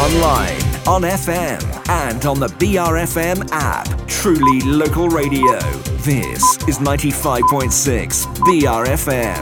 online, on FM, and on the BRFM app. Truly local radio. This is 95.6 BRFM.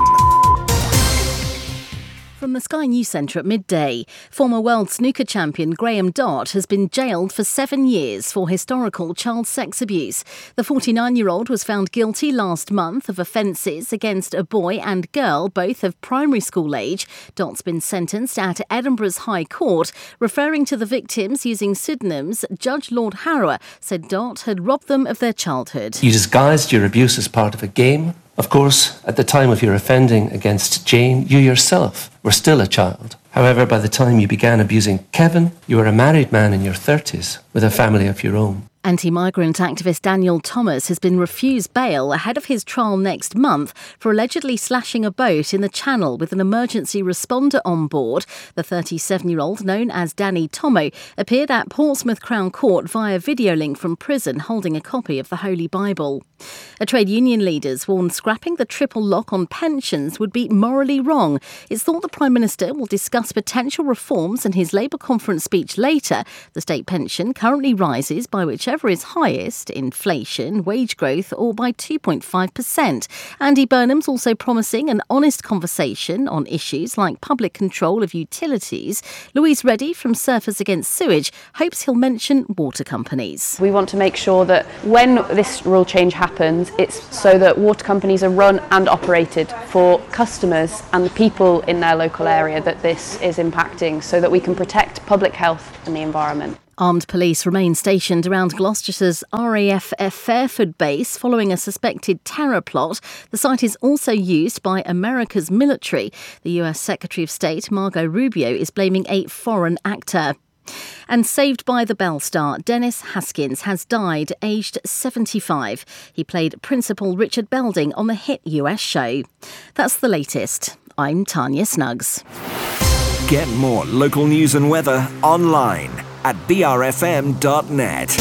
From the Sky News Centre at midday, former world snooker champion Graham Dott has been jailed for 7 years for historical child sex abuse. The 49-year-old was found guilty last month of offences against a boy and girl, both of primary school age. Dott's been sentenced at Edinburgh's High Court. Referring to the victims using pseudonyms, Judge Lord Harrower said Dott had robbed them of their childhood. You disguised your abuse as part of a game. Of course, at the time of your offending against Jane, you yourself were still a child. However, by the time you began abusing Kevin, you were a married man in your 30s with a family of your own. Anti-migrant activist Daniel Thomas has been refused bail ahead of his trial next month for allegedly slashing a boat in the Channel with an emergency responder on board. The 37-year-old, known as Danny Tomo, appeared at Portsmouth Crown Court via video link from prison holding a copy of the Holy Bible. A trade union leaders warned scrapping the triple lock on pensions would be morally wrong. It's thought the Prime Minister will discuss potential reforms in his Labour conference speech later. The state pension currently rises by whichever is highest, inflation, wage growth, or by 2.5%. Andy Burnham's also promising an honest conversation on issues like public control of utilities. Louise Reddy from Surfers Against Sewage hopes he'll mention water companies. We want to make sure that when this rule change happens, it's so that water companies are run and operated for customers and the people in their local area that this is impacting, so that we can protect public health and the environment. Armed police remain stationed around Gloucestershire's RAF Fairford base following a suspected terror plot. The site is also used by America's military. The US Secretary of State, Marco Rubio, is blaming a foreign actor. And Saved by the Bell star Dennis Haskins has died, aged 75. He played Principal Richard Belding on the hit US show. That's the latest. I'm Tanya Snuggs. Get more local news and weather online at brfm.net.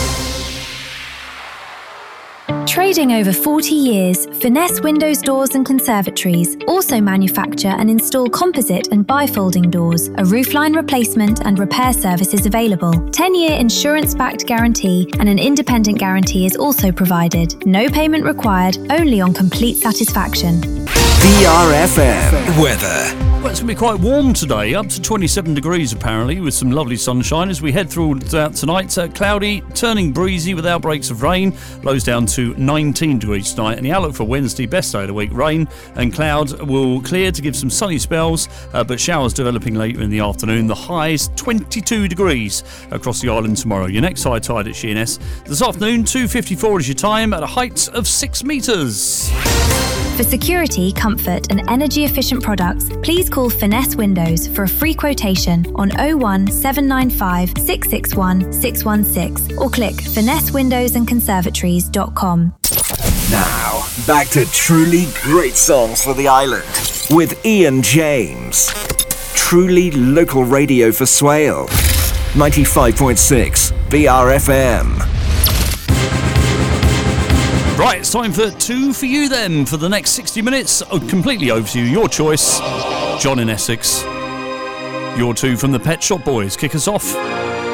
Trading over 40 years, Finesse Windows Doors and Conservatories also manufacture and install composite and bifolding doors. A roofline replacement and repair service is available. 10-year insurance-backed guarantee and an independent guarantee is also provided. No payment required, only on complete satisfaction. BRFM weather. Well, it's going to be quite warm today, up to 27 degrees apparently, with some lovely sunshine as we head throughout tonight. Cloudy, turning breezy with outbreaks of rain, lows down to 19 degrees tonight. And the outlook for Wednesday, best day of the week, rain and cloud will clear to give some sunny spells, but showers developing later in the afternoon. The highs 22 degrees across the island tomorrow. Your next high tide at Sheerness this afternoon, 2:54 is your time at a height of 6 metres. For security, comfort and energy-efficient products, please call Finesse Windows for a free quotation on 01795 661 616 or click finessewindowsandconservatories.com. Now, back to truly great songs for the island with Ian James. Truly local radio for Swale. 95.6 BRFM. Right, it's time for two for you then. For the next 60 minutes, completely over to you. Your choice, John in Essex. Your two from the Pet Shop Boys. Kick us off.